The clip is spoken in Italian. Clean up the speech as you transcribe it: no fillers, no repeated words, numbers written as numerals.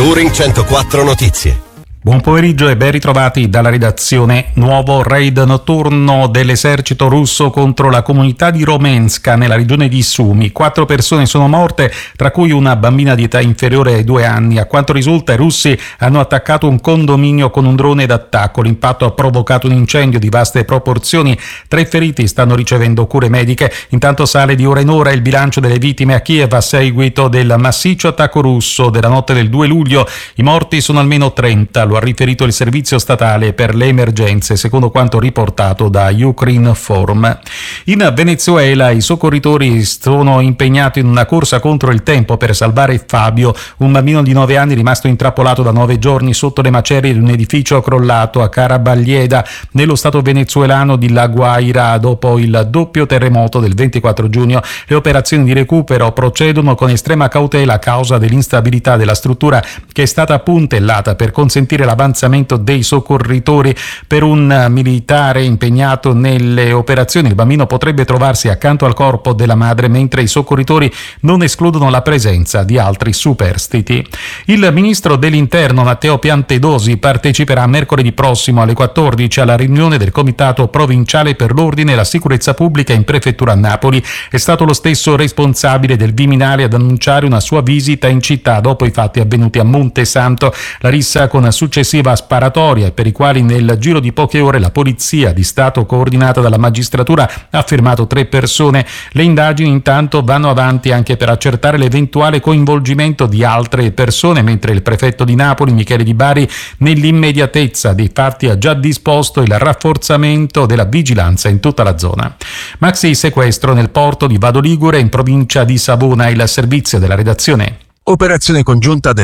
Touring 104 Notizie. Buon pomeriggio e ben ritrovati dalla redazione. Nuovo raid notturno dell'esercito russo contro la comunità di Romenska nella regione di Sumi. 4 persone sono morte, tra cui una bambina di età inferiore ai 2 anni. A quanto risulta, i russi hanno attaccato un condominio con un drone d'attacco. L'impatto ha provocato un incendio di vaste proporzioni. 3 feriti stanno ricevendo cure mediche. Intanto sale di ora in ora il bilancio delle vittime a Kiev a seguito del massiccio attacco russo della notte del 2 luglio. I morti sono almeno 30. Lo ha riferito il servizio statale per le emergenze, secondo quanto riportato da Ukrinform. In Venezuela i soccorritori sono impegnati in una corsa contro il tempo per salvare Fabio, un bambino di 9 anni rimasto intrappolato da 9 giorni sotto le macerie di un edificio crollato a Carabaglieda, nello stato venezuelano di La Guaira, dopo il doppio terremoto del 24 giugno. Le operazioni di recupero procedono con estrema cautela a causa dell'instabilità della struttura, che è stata puntellata per consentire l'avanzamento dei soccorritori. Per un militare impegnato nelle operazioni, il bambino potrebbe trovarsi accanto al corpo della madre, mentre i soccorritori non escludono la presenza di altri superstiti. Il ministro dell'Interno Matteo Piantedosi parteciperà mercoledì prossimo alle 14 alla riunione del Comitato Provinciale per l'Ordine e la Sicurezza Pubblica in Prefettura a Napoli. È stato lo stesso responsabile del Viminale ad annunciare una sua visita in città dopo i fatti avvenuti a Montesanto. La rissa con successiva sparatoria, per i quali nel giro di poche ore la polizia di Stato, coordinata dalla magistratura, ha fermato 3 persone. Le indagini intanto vanno avanti anche per accertare l'eventuale coinvolgimento di altre persone, mentre il prefetto di Napoli Michele Di Bari, nell'immediatezza dei fatti, ha già disposto il rafforzamento della vigilanza in tutta la zona. Maxi sequestro nel porto di Vado Ligure in provincia di Savona. Il servizio della redazione. Operazione congiunta del